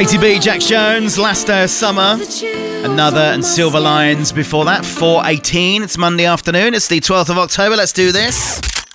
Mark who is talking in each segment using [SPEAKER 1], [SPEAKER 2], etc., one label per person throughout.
[SPEAKER 1] Katie B, Jack Jones, Last Day of Summer, Another, and Silver Lions before that. 4:18, it's Monday afternoon, it's the 12th of October, let's do this.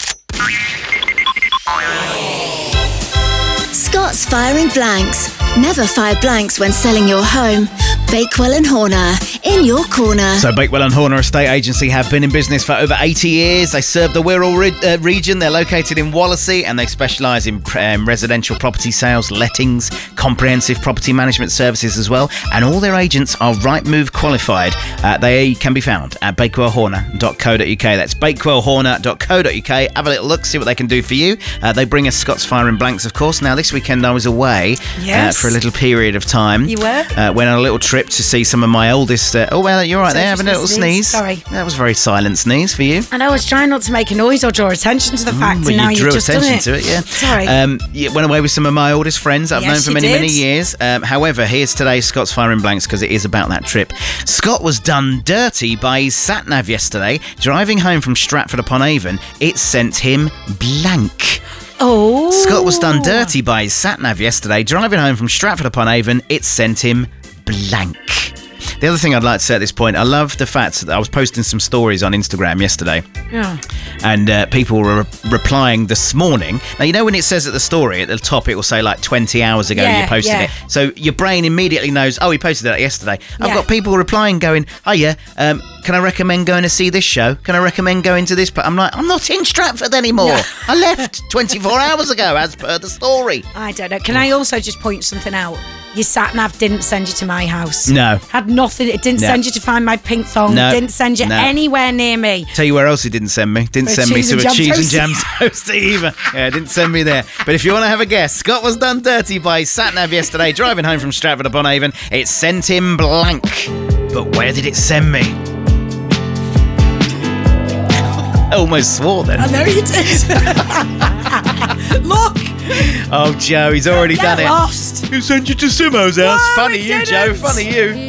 [SPEAKER 2] Scott's firing blanks. Never fire blanks when selling your home. Bakewell and Horner, in your corner.
[SPEAKER 1] So Bakewell and Horner Estate Agency have been in business for over 80 years. They serve the Wirral region. They're located in Wallasey and they specialise in residential property sales, lettings, comprehensive property management services as well. And all their agents are Rightmove qualified. They can be found at bakewellhorner.co.uk. That's bakewellhorner.co.uk. Have a little look, see what they can do for you. They bring us Scott's firing blanks, of course. Now, this weekend I was away for a little period of time.
[SPEAKER 3] You were?
[SPEAKER 1] Went on a little trip to see some of my oldest... oh, well, you're right there, having a little sneeze.
[SPEAKER 3] Sorry.
[SPEAKER 1] That was a very silent sneeze for you.
[SPEAKER 3] And I was trying not to make a noise or draw attention to the fact,
[SPEAKER 1] Well,
[SPEAKER 3] and now
[SPEAKER 1] you drew
[SPEAKER 3] you've just done
[SPEAKER 1] attention
[SPEAKER 3] it.
[SPEAKER 1] to it, yeah.
[SPEAKER 3] Sorry.
[SPEAKER 1] Went away with some of my oldest friends that I've known for many, many years. However, here's today's Scott's firing blanks because it is about that trip. Scott was done dirty by his sat-nav yesterday. Driving home from Stratford-upon-Avon, it sent him blank.
[SPEAKER 3] Oh.
[SPEAKER 1] Scott was done dirty by his sat-nav yesterday. Driving home from Stratford-upon-Avon, it sent him blank. The other thing I'd like to say at this point, I love the fact that I was posting some stories on Instagram yesterday.
[SPEAKER 3] Yeah.
[SPEAKER 1] And people were replying this morning. Now, you know when it says at the story, at the top, it will say like 20 hours ago you posted it. So your brain immediately knows, oh, he posted that yesterday. I've got people replying going, oh, yeah, can I recommend going to see this show? Can I recommend going to this? But I'm like, I'm not in Stratford anymore. No. I left 24 hours ago as per the story.
[SPEAKER 3] I don't know. Can I also just point something out? Your sat-nav didn't send you to my house.
[SPEAKER 1] No.
[SPEAKER 3] Had nothing. It didn't send you to find my pink thong.
[SPEAKER 1] No.
[SPEAKER 3] Didn't send you anywhere near me.
[SPEAKER 1] Tell you where else it didn't send me. Didn't send me to a cheese and jam toast either. Yeah, didn't send me there. But if you want to have a guess, Scott was done dirty by his sat-nav yesterday, driving home from Stratford-upon-Avon. It sent him blank. But where did it send me? I almost swore then.
[SPEAKER 3] I know you did. Look.
[SPEAKER 1] Oh, Joe, he's already done it.
[SPEAKER 3] Lost.
[SPEAKER 1] Who sent you to Simo's house?
[SPEAKER 3] No,
[SPEAKER 1] Funny you, Joe. Funny you.